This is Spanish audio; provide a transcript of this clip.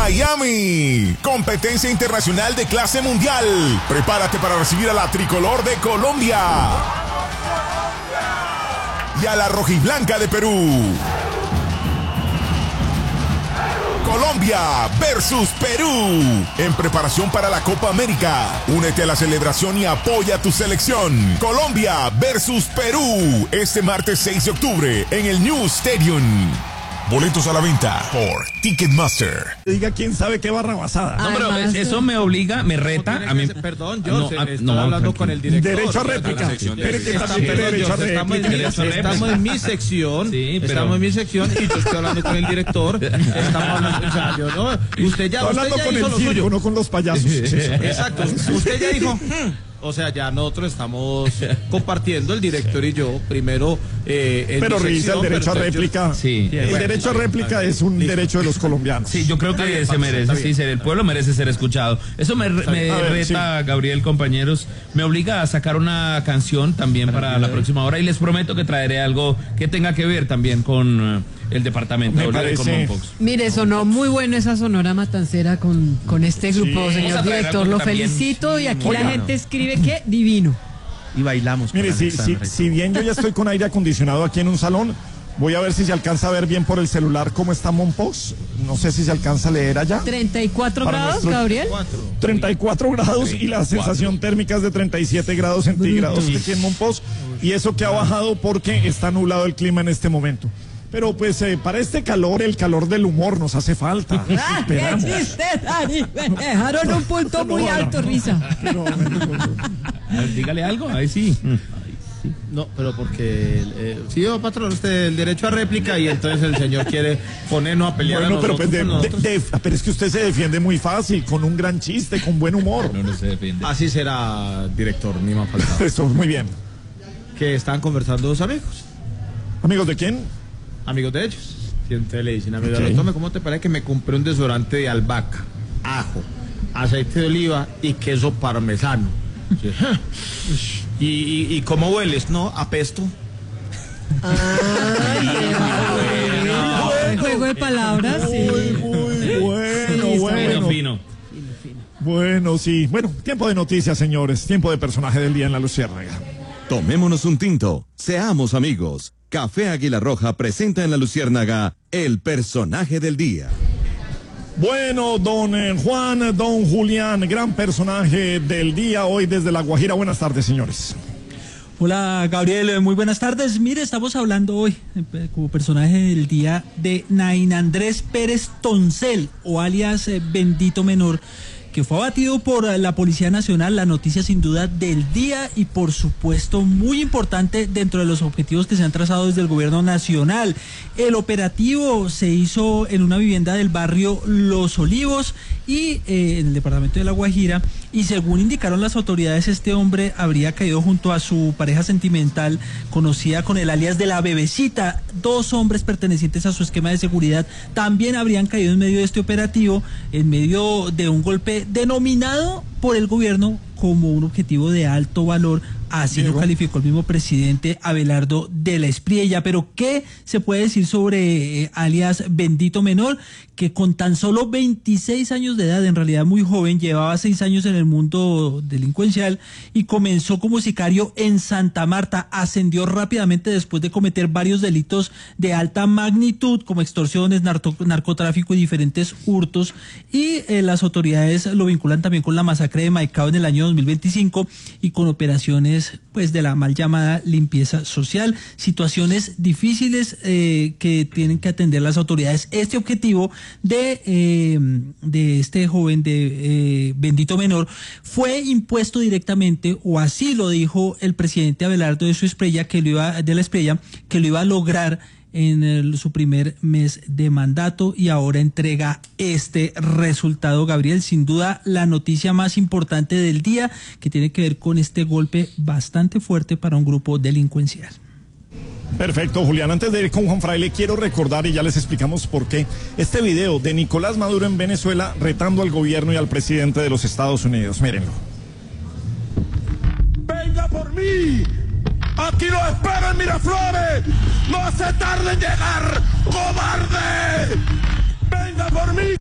Miami, competencia internacional de clase mundial. Prepárate para recibir a la tricolor de Colombia y a la rojiblanca de Perú. Colombia versus Perú, en preparación para la Copa América. Únete a la celebración y apoya a tu selección. Colombia versus Perú, este martes 6 de octubre en el New Stadium. Boletos a la venta por Ticketmaster. Diga quién sabe qué barrabasada. No, pero eso me obliga, me reta a mí. Perdón, yo estoy hablando con el director. Derecho a réplica. Estamos en mi sección. Estamos en mi sección y yo estoy hablando con el director. Estamos hablando, o sea, yo no. Usted ya con hizo el lo circo, suyo. no con los payasos. Exacto. Usted ya dijo. O sea, ya nosotros estamos compartiendo, el director y yo, primero... pero revisa el derecho a réplica. Sí. El derecho a réplica es un derecho de los colombianos. Sí, yo creo que se merece, sí, el pueblo merece ser escuchado. Eso me reta, Gabriel, compañeros, me obliga a sacar una canción también para la próxima hora y les prometo que traeré algo que tenga que ver también con el departamento, con Monpox. Mire, sonó muy bueno esa Sonora Matancera con este grupo, señor director, lo felicito y aquí la gente escribe que divino. Y bailamos. Mire, si bien yo ya estoy con aire acondicionado aquí en un salón, voy a ver si se alcanza a ver bien por el celular cómo está Monpox. No sé si se alcanza a leer allá. 34 grados, Gabriel. 34 grados y la sensación térmica es de 37 grados centígrados aquí en Monpox. Y eso que ha bajado porque está nublado el clima en este momento. Pero pues para este calor, el calor del humor nos hace falta. ¡Qué chiste, Dani! Me dejaron un punto muy alto, risa. Dígale algo, ahí sí. No, pero porque sí, patrón, usted el derecho a réplica y entonces el señor quiere ponernos a pelear a nosotros. Pero es que usted se defiende muy fácil, con un gran chiste, con buen humor. No se defiende. Así será, director, ni más faltaba. Eso, muy bien. Que están conversando dos amigos. ¿Amigos de quién? Amigos de ellos. Y entonces le dicen, amigo, tome, ¿cómo te parece que me compré un desodorante de albahaca, ajo, aceite de oliva y queso parmesano? ¿Y cómo hueles? No, apesto. Juego de palabras, sí. Muy bueno. Fino. Bueno, sí. Bueno, tiempo de noticias, señores. Tiempo de personaje del día en la Luciérnaga. Tomémonos un tinto. Seamos amigos. Café Águila Roja presenta en la Luciérnaga el personaje del día. Bueno, don Juan, don Julián, gran personaje del día hoy desde La Guajira. Buenas tardes, señores. Hola, Gabriel, muy buenas tardes. Mire, estamos hablando hoy como personaje del día de Nain Andrés Pérez Toncel, o alias Bendito Menor, que fue abatido por la Policía Nacional. La noticia sin duda del día y por supuesto muy importante dentro de los objetivos que se han trazado desde el gobierno nacional. El operativo se hizo en una vivienda del barrio Los Olivos y en el departamento de La Guajira, y según indicaron las autoridades, este hombre habría caído junto a su pareja sentimental conocida con el alias de La Bebecita. Dos hombres pertenecientes a su esquema de seguridad también habrían caído en medio de este operativo, en medio de un golpe denominado por el gobierno como un objetivo de alto valor. Así lo calificó el mismo presidente Abelardo de la Espriella. Pero ¿qué se puede decir sobre alias Bendito Menor? Que con tan solo 26 años de edad, en realidad muy joven, llevaba 6 años en el mundo delincuencial y comenzó como sicario en Santa Marta. Ascendió rápidamente después de cometer varios delitos de alta magnitud como extorsiones, narcotráfico y diferentes hurtos. Y las autoridades lo vinculan también con la masacre de Maicao en el año 2025 y con operaciones pues de la mal llamada limpieza social, situaciones difíciles que tienen que atender las autoridades. Este objetivo de este joven de Bendito Menor fue impuesto directamente, o así lo dijo el presidente Abelardo de la Espriella, que lo iba a lograr en su primer mes de mandato, y ahora entrega este resultado. Gabriel, sin duda la noticia más importante del día, que tiene que ver con este golpe bastante fuerte para un grupo delincuencial. Perfecto, Julián. Antes de ir con Juan Fraile, quiero recordar, y ya les explicamos por qué, este video de Nicolás Maduro en Venezuela retando al gobierno y al presidente de los Estados Unidos. Mírenlo. ¡Venga por mí! ¡Aquí lo espero en Miraflores! ¡No se tarde en llegar, cobarde! ¡Venga por mí!